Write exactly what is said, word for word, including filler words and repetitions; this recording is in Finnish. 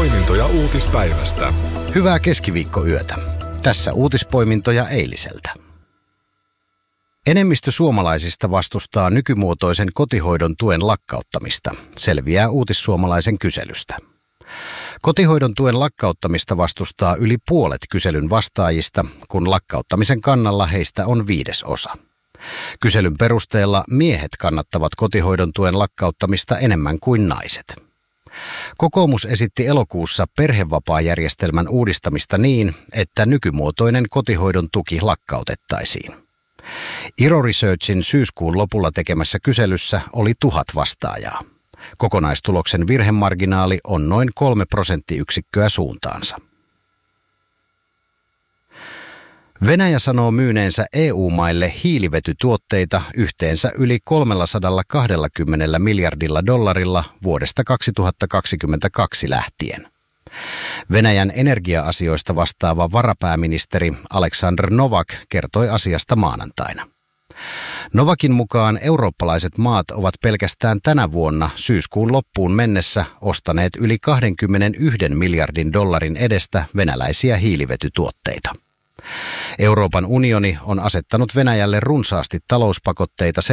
Poimintoja uutispäivästä. Hyvää keskiviikkoyötä. Tässä uutispoimintoja eiliseltä. Enemmistö suomalaisista vastustaa nykymuotoisen kotihoidon tuen lakkauttamista, selviää Uutissuomalaisen kyselystä. Kotihoidon tuen lakkauttamista vastustaa yli puolet kyselyn vastaajista, kun lakkauttamisen kannalla heistä on viidesosa. Kyselyn perusteella miehet kannattavat kotihoidon tuen lakkauttamista enemmän kuin naiset. Kokoomus esitti elokuussa perhevapaajärjestelmän uudistamista niin, että nykymuotoinen kotihoidon tuki lakkautettaisiin. Iro Researchin syyskuun lopulla tekemässä kyselyssä oli tuhat vastaajaa. Kokonaistuloksen virhemarginaali on noin kolme prosenttiyksikköä suuntaansa. Venäjä sanoo myyneensä E U-maille hiilivetytuotteita yhteensä yli kolmesataakaksikymmentä miljardilla dollarilla vuodesta kaksituhattakaksikymmentäkaksi lähtien. Venäjän energia-asioista vastaava varapääministeri Aleksandr Novak kertoi asiasta maanantaina. Novakin mukaan eurooppalaiset maat ovat pelkästään tänä vuonna syyskuun loppuun mennessä ostaneet yli kaksikymmentäyksi miljardin dollarin edestä venäläisiä hiilivetytuotteita. Euroopan unioni on asettanut Venäjälle runsaasti talouspakotteita sen